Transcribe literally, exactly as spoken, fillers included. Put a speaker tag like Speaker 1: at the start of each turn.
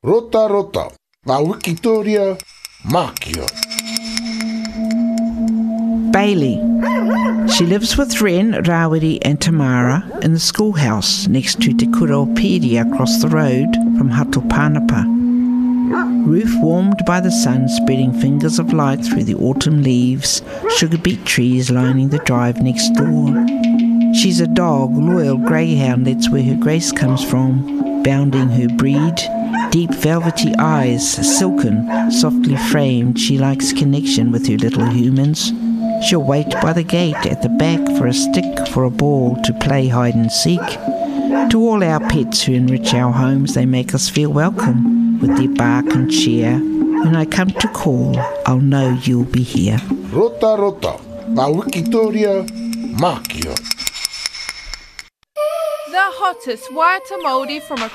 Speaker 1: Rota rota, ngā Wikitoria Mākia.
Speaker 2: Bailey. She lives with Ren, Rawiri and Tamara in the schoolhouse next to Te Kuropedia across the road from Hatopanapa. Roof warmed by the sun, spreading fingers of light through the autumn leaves, sugar beet trees lining the drive next door. She's a dog, loyal greyhound, that's where her grace comes from, bounding her breed. Deep velvety eyes, silken, softly framed, she likes connection with her little humans. She'll wait by the gate at the back for a stick, for a ball, to play hide and seek. To all our pets who enrich our homes, they make us feel welcome with their bark and cheer. When I come to call, I'll know you'll be here.
Speaker 1: Rota rota, ngā Wikitoria Mākia.
Speaker 3: The hottest Waiata Māori from